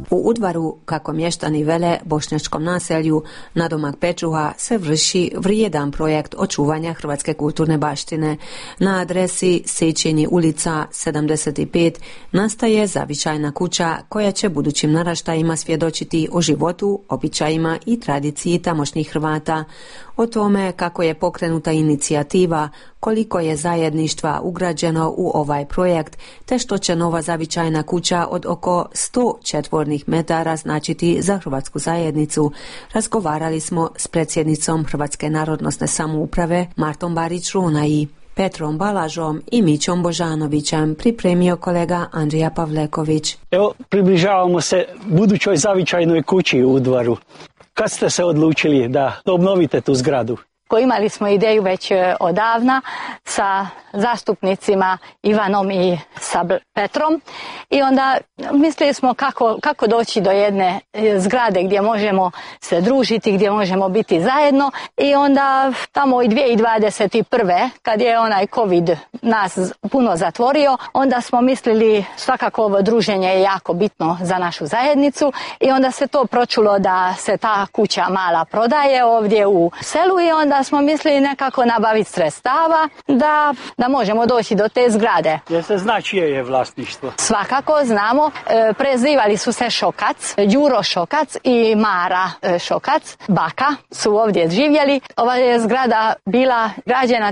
U Udvaru, kako mještani vele, bošnjačkom naselju, nadomak Pečuha se vrši vrijedan projekt očuvanja hrvatske kulturne baštine. Na adresi Sečeni ulica 75 nastaje zavičajna kuća koja će budućim naraštajima svjedočiti o životu, običajima i tradiciji tamošnjih Hrvata. O tome kako je pokrenuta inicijativa, koliko je zajedništva ugrađeno u ovaj projekt, te što će nova zavičajna kuća od oko 100 četvornih metara značiti za hrvatsku zajednicu, razgovarali smo s predsjednicom Hrvatske narodnosne samouprave Martom Barić-Runaji. Petrom Balažom i Mićom Božanovićem pripremio kolega Andrija Pavleković. Evo, približavamo se budućoj zavičajnoj kući u Udvaru. Kad ste se odlučili da obnovite tu zgradu? Imali smo ideju već odavna sa zastupnicima Ivanom i sa Petrom i onda mislili smo kako doći do jedne zgrade gdje možemo se družiti, gdje možemo biti zajedno i onda tamo i 2021. kad je onaj COVID nas puno zatvorio, onda smo mislili svakako ovo druženje je jako bitno za našu zajednicu i onda se to pročulo da se ta kuća mala prodaje ovdje u selu i onda smo mislili nekako nabaviti sredstava da možemo doći do te zgrade. Jer se zna čije je vlasništvo? Svakako znamo, prezivali su se Šokac, Đuro Šokac i Mara Šokac, baka su ovdje živjeli. Ova je zgrada bila građena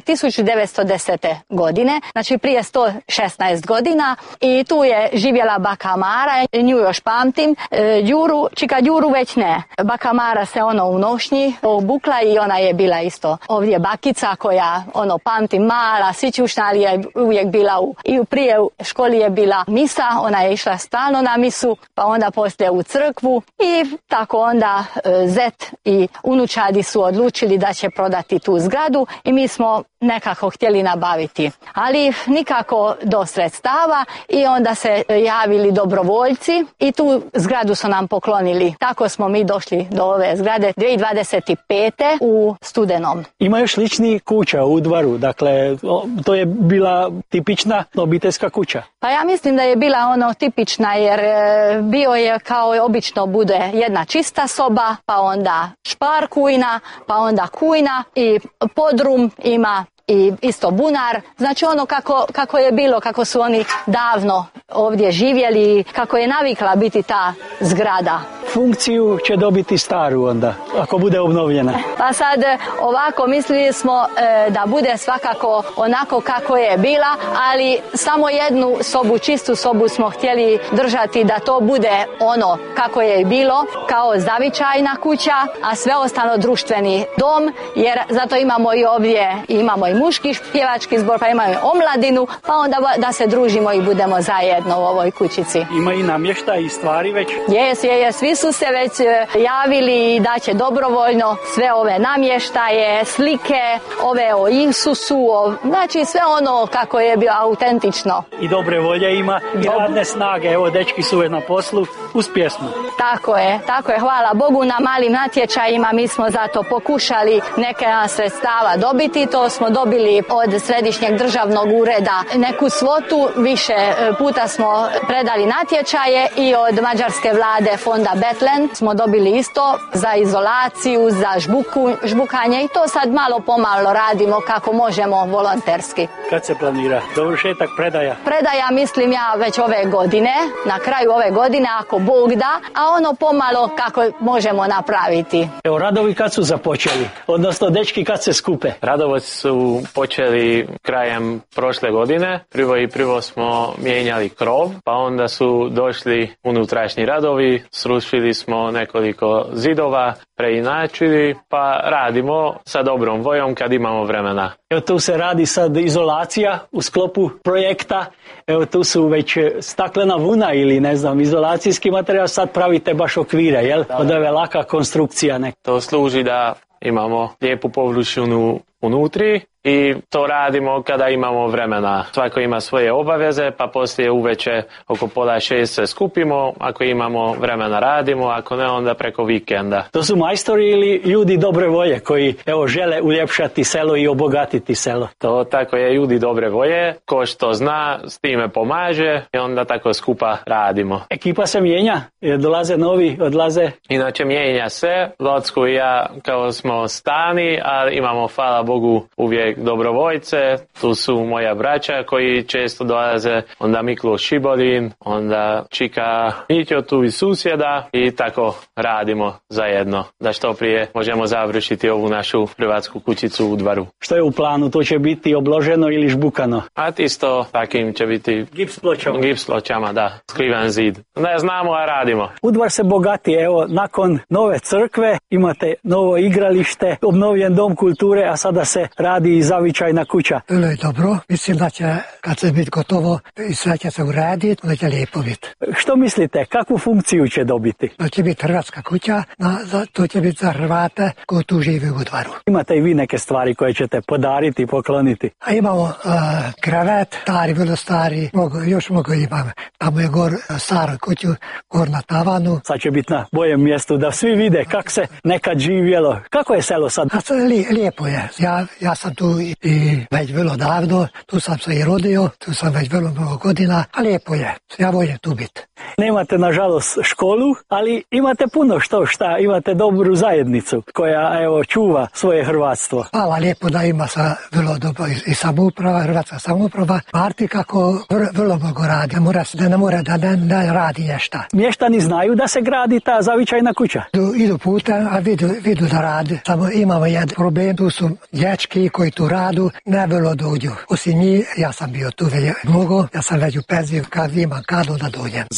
1910. godine, znači prije 116 godina i tu je živjela baka Mara, nju još pamtim, Đuru već ne. Baka Mara se u nošnji obukla i ona je bila isto ovdje bakica koja pamtim mala, sićušna, ali je uvijek bila i prije u školi je bila misa, ona je išla stalno na misu, pa onda poslije u crkvu i tako onda zet i unučadi su odlučili da će prodati tu zgradu i mi smo nekako htjeli nabaviti, ali nikako do sredstava i onda se javili dobrovoljci i tu zgradu su nam poklonili. Tako smo mi došli do ove zgrade 2025. u studenom. Ima još sličnih kuća u Udvaru, dakle to je bila tipična obiteljska kuća? Pa ja mislim da je bila tipična jer bio je kao obično bude jedna čista soba, pa onda špar kujna, pa onda kujna i podrum ima i isto bunar, znači kako je bilo, kako su oni davno ovdje živjeli, kako je navikla biti ta zgrada. Funkciju će dobiti staru onda, ako bude obnovljena. Pa sad ovako mislili smo da bude svakako onako kako je bila, ali samo jednu sobu, čistu sobu smo htjeli držati da to bude kako je i bilo, kao zavičajna kuća, a sve ostalo društveni dom, jer zato imamo i ovdje, imamo i muški pjevački zbor, pa imamo i omladinu, pa onda da se družimo i budemo zajedno u ovoj kućici. Ima i namještaj i stvari već? Svi su se već javili da će dobrovoljno sve ove namještaje, slike, ove o Isusu, znači sve kako je bilo autentično. I dobre volje ima i radne snage, evo dečki su na poslu uz pjesmu. Tako je, hvala Bogu na malim natječajima, mi smo zato pokušali neke sredstava dobiti, to smo dobili od Središnjeg državnog ureda neku svotu, više puta smo predali natječaje i od mađarske vlade fonda Betlen smo dobili isto za izolaciju, za žbukanje i to sad malo pomalo radimo kako možemo volonterski. Kad se planira dovršetak predaja? Predaja mislim ja već ove godine, na kraju ove godine ako Bog da, a pomalo kako možemo napraviti. Evo, radovi kad su započeli, odnosno dečki kad se skupe? Radovi su počeli krajem prošle godine. Prvo smo mijenjali krov, pa onda su došli unutrašnji radovi, srušili smo nekoliko zidova, preinačili, pa radimo sa dobrom voljom kad imamo vremena. Evo tu se radi sad izolacija u sklopu projekta, evo tu su već staklena vuna ili izolacijski materijal, sad pravite baš okvire, jel? Od ove laka konstrukcija. To služi da imamo lijepu površinu unutri i to radimo kada imamo vremena. Svako ima svoje obaveze, pa poslije uveče oko 5:30 se skupimo, ako imamo vremena radimo, ako ne onda preko vikenda. To su majstori ili ljudi dobre volje koji žele uljepšati selo i obogatiti selo? To tako je, ljudi dobre volje, ko što zna s time pomaže i onda tako skupa radimo. Ekipa se mijenja, dolaze novi, odlaze? Inače mijenja se, Locko i ja kao smo stani, a imamo hvala Bogu uvijek dobrovoljce, tu su moja braća koji često dolaze, onda Miklo Šiborin, onda Čika Mitjo tu iz susjeda i tako radimo zajedno, da što prije možemo završiti ovu našu privatsku kućicu u Dvaru. Što je u planu? To će biti obloženo ili žbukano? A isto takim će biti gips pločama, da, skriven zid. Ne znamo, a radimo. Udvar se bogati, nakon nove crkve imate novo igralište, obnovljen dom kulture, a sada se radi i zavičajna kuća. Bilo je dobro, mislim da će kad će biti gotovo i sve će se uraditi, onda će lijepo biti. Što mislite, kakvu funkciju će dobiti? To će biti hrvatska kuća, to će biti za Hrvate koji tu žive u Dvaru. Imate i vi neke stvari koje ćete podariti i pokloniti? A imamo krevet, stari, vrlo stari, još mnogo imamo. Tamo je staro kuću, gor na tavanu. Sad će biti na bojem mjestu da svi vide kako se nekad živjelo. Kako je selo sad? Lijepo je. Ja sam tu i već vrlo davno, tu sam se i rodio, tu sam već vrlo mnogo godina, a lijepo je. Ja volim tu biti. Nemate nažalost školu, ali imate puno šta, imate dobru zajednicu koja čuva svoje hrvatstvo. Hvala lijepo da ima vrlo dobro i samouprava, hrvatska samouprava. Marti kako vrlo mnogo radi, ne mora da ne radi nešto. Mještani znaju da se gradi ta zavičajna kuća? Idu putem, a vidu da radi. Samo imamo jedan problem, tu su dječki koji tu radu, ne vrlo dođu. Osim njih, ja sam bio tu već mnogo, ja sam već u penziju, kad imam kad onda dođem.